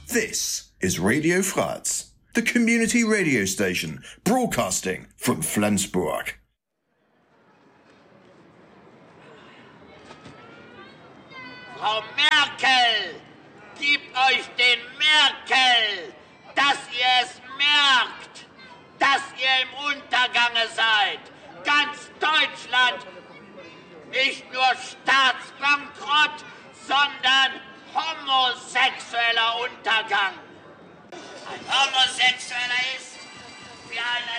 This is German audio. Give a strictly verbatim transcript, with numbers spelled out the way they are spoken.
This is Radio Fratz, the community radio station broadcasting from Flensburg. Frau Merkel, gib euch den Merkel!